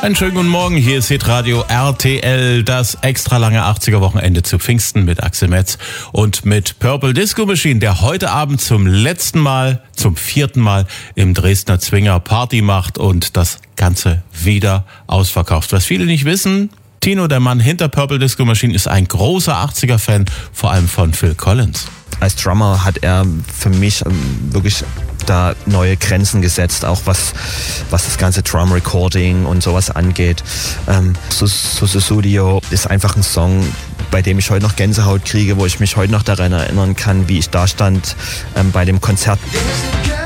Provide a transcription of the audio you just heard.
Einen schönen guten Morgen, hier ist Hitradio RTL, das extra lange 80er-Wochenende zu Pfingsten mit Axel Metz und mit Purple Disco Machine, der heute Abend zum vierten Mal im Dresdner Zwinger Party macht und das Ganze wieder ausverkauft. Was viele nicht wissen, Tino, der Mann hinter Purple Disco Machine, ist ein großer 80er-Fan, vor allem von Phil Collins. Als Drummer hat er für mich wirklich da neue Grenzen gesetzt, auch was das ganze Drum-Recording und sowas angeht. Sussudio ist einfach ein Song, bei dem ich heute noch Gänsehaut kriege, wo ich mich heute noch daran erinnern kann, wie ich da stand bei dem Konzert.